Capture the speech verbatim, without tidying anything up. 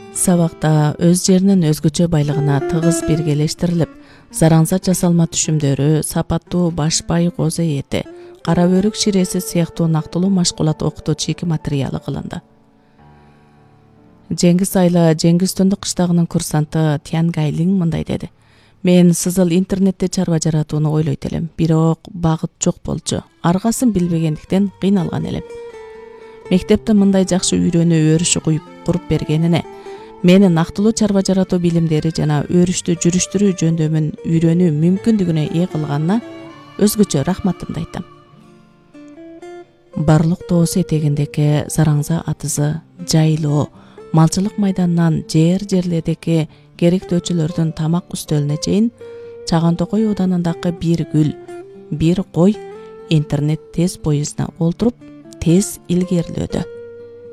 Сабакта өз жеринин өзгөчө байлыгына тыгыз биргелештирилип, зараңза жасалма түшүмдөрү, сапаттуу баш бай козу эти, кара бөрүк ширеси сыяктуу нактылуу машкулат окутуучу эки материалы кылынды. Жеңгиз Айла Жеңгизтөндүк кыштагынын курсанты Тян Гайлин мындай деди: Мен сызыл интернетте чарба жаратууну ойлойт элем, бирок багыт жок болчу. Аргасын билбегендиктен кыйналган элем. Мектепте мындай жакшы үйрөнүү өрүшү куюп куруп бергенине, мени нактылуу чарба жаратуу билимдери жана өрүштү жүрүштүрүү жөндөмүн үйрөнүү мүмкүндүгүнө ээ кылганына өзгөчө рахматымды айтам. Барлык тоосу этегиндеки зараңза атызы, жайлоо, малчылык майданынан жер-жерлердеки керектөөчүлөрдүн тамак үстөлүнө чейин Чаган Токой ооданындагы бир гүл, бир кой интернет тез поездине олтуруп тез илгерилөөдө.